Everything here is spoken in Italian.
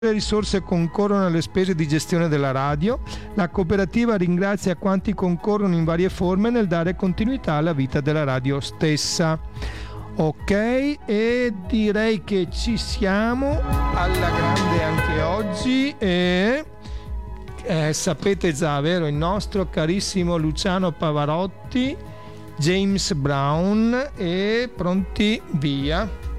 Le risorse concorrono alle spese di gestione della radio. La cooperativa ringrazia quanti concorrono in varie forme nel dare continuità alla vita della radio stessa. Ok, e direi che ci siamo alla grande anche oggi e sapete già, vero? Il nostro carissimo Luciano Pavarotti, James Brown, e pronti via.